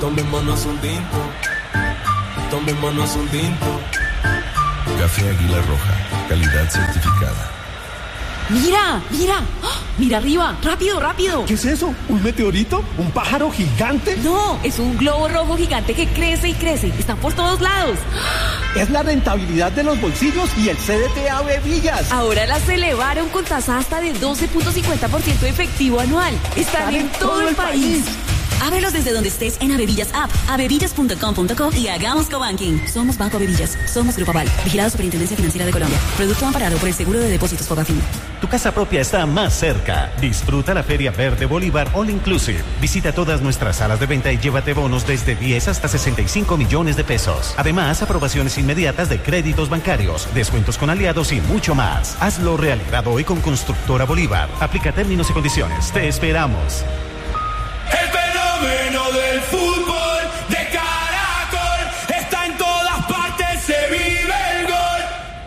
Tomémonos un tinto. Tomémonos un tinto. Café Águila Roja, calidad certificada. ¡Mira! ¡Mira! ¡Oh! ¡Mira arriba! ¡Rápido, rápido! ¿Qué es eso? ¿Un meteorito? ¿Un pájaro gigante? No, es un globo rojo gigante que crece y crece. Están por todos lados. Es la rentabilidad de los bolsillos y el CDT Avevillas. Ahora las elevaron con tasa hasta de 12.50% efectivo anual. Están en todo el país. Ábrelos desde donde estés en Avevillas App, avevillas.com.co y hagamos cobanking. Somos Banco Avevillas, somos Grupo Aval, vigilado Superintendencia Financiera de Colombia. Producto amparado por el Seguro de Depósitos Fogafín. Tu casa propia está más cerca. Disfruta la Feria Verde Bolívar All Inclusive. Visita todas nuestras salas de venta y llévate bonos desde 10 hasta 65 millones de pesos. Además, aprobaciones inmediatas de créditos bancarios, descuentos con aliados y mucho más. Hazlo realidad hoy con Constructora Bolívar. Aplica términos y condiciones. Te esperamos. El fenómeno del fútbol de Caracol está en todas partes, se vive el gol.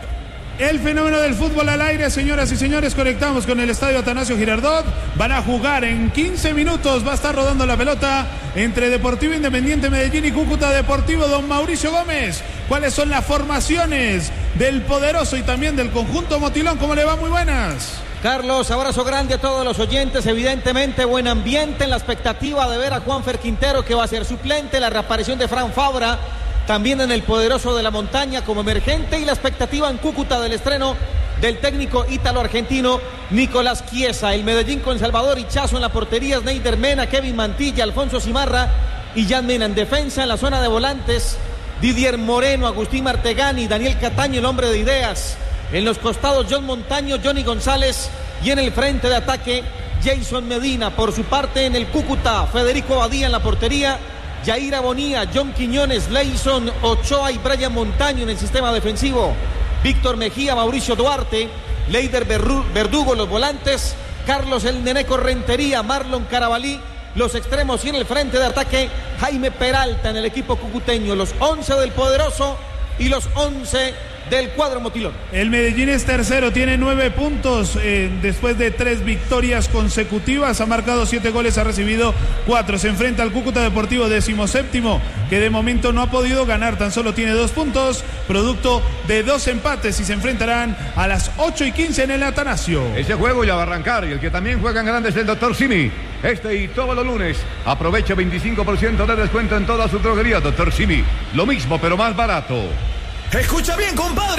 El fenómeno del fútbol al aire, señoras y señores, conectamos con el estadio Atanasio Girardot. Van a jugar en 15 minutos, va a estar rodando la pelota entre Deportivo Independiente Medellín y Cúcuta Deportivo. Don Mauricio Gómez, ¿cuáles son las formaciones del poderoso y también del conjunto Motilón? ¿Cómo le va? Muy buenas. Carlos, abrazo grande a todos los oyentes, evidentemente buen ambiente en la expectativa de ver a Juanfer Quintero, que va a ser suplente, la reaparición de Fran Fabra, también en el poderoso de la montaña como emergente, y la expectativa en Cúcuta del estreno del técnico ítalo-argentino Nicolás Chiesa. El Medellín con Salvador Hichazo en la portería, Sneider Mena, Kevin Mantilla, Alfonso Cimarra y Jan Mena. En defensa, en la zona de volantes, Didier Moreno, Agustín Martegani, Daniel Cataño, el hombre de ideas. En los costados, John Montaño, Johnny González, y en el frente de ataque, Jason Medina. Por su parte, en el Cúcuta, Federico Abadía en la portería, Yair Bonía, John Quiñones, Leison Ochoa y Brian Montaño en el sistema defensivo. Víctor Mejía, Mauricio Duarte, Leider Verdugo los volantes, Carlos el Neneco Rentería, Marlon Carabalí los extremos, y en el frente de ataque, Jaime Peralta en el equipo cucuteño. Los 11 del poderoso y los 11 del cuadro Motilón. El Medellín es tercero, tiene 9 puntos después de 3 victorias consecutivas, ha marcado 7 goles, ha recibido 4. Se enfrenta al Cúcuta Deportivo 17º, que de momento no ha podido ganar, tan solo tiene 2 puntos, producto de 2 empates, y se enfrentarán a las 8:15 en el Atanasio. Ese juego ya va a arrancar, y el que también juega en grande es el Dr. Simi. Este y todos los lunes aprovecha 25% de descuento en toda su droguería. Dr. Simi, lo mismo pero más barato. Escucha bien, compadre.